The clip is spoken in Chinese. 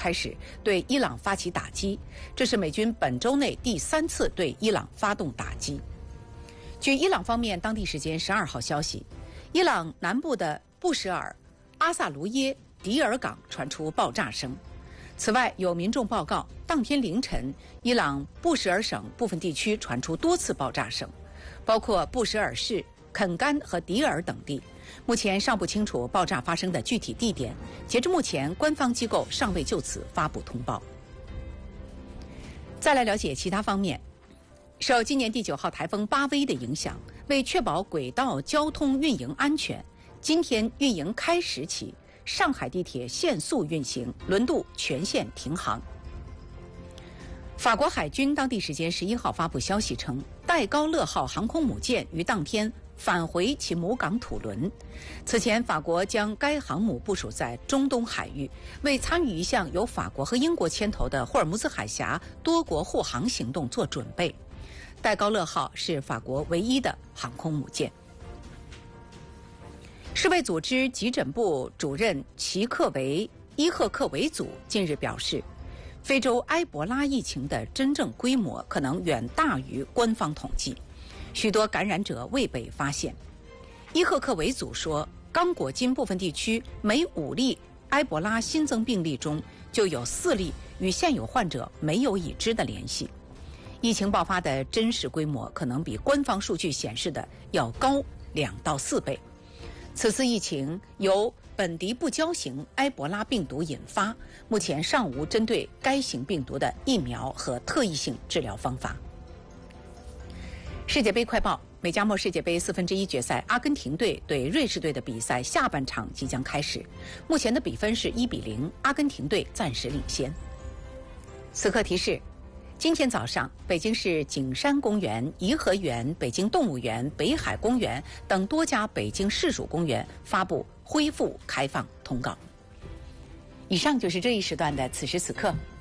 开始对伊朗发起打击，这是美军本周内第3次对伊朗发动打击。据伊朗方面当地时间12号消息，伊朗南部的布什尔阿萨卢耶迪尔港传出爆炸声。此外，有民众报告，当天凌晨，伊朗布什尔省部分地区传出多次爆炸声，包括布什尔市、肯干和迪尔等地。目前尚不清楚爆炸发生的具体地点，截至目前，官方机构尚未就此发布通报。再来了解其他方面。受今年第9号台风巴威的影响，为确保轨道交通运营安全，今天运营开始起，上海地铁限速运行，轮渡全线停航。法国海军当地时间11号发布消息称，戴高乐号航空母舰于当天返回其母港土伦。此前，法国将该航母部署在中东海域，为参与一项由法国和英国牵头的霍尔木兹海峡多国护航行动做准备。戴高乐号是法国唯一的航空母舰。世卫组织急诊部主任伊赫克维祖近日表示，非洲埃博拉疫情的真正规模可能远大于官方统计，许多感染者未被发现。伊赫克维祖说，刚果金部分地区每5例埃博拉新增病例中就有4例与现有患者没有已知的联系。疫情爆发的真实规模可能比官方数据显示的要高2到4倍。此次疫情由本地不交型埃博拉病毒引发，目前尚无针对该型病毒的疫苗和特异性治疗方法。世界杯快报：美加墨世界杯1/4决赛，阿根廷队对瑞士队的比赛下半场即将开始，目前的比分是1-0，阿根廷队暂时领先。此刻提示：今天早上，北京市景山公园、颐和园、北京动物园、北海公园等多家北京市属公园发布恢复开放通告。以上就是这一时段的此时此刻，